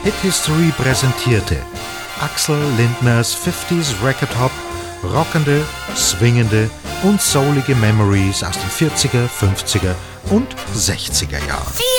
Hit History präsentierte Axel Lindners 50s Record Hop, rockende, swingende und soulige Memories aus den 40er, 50er und 60er Jahren.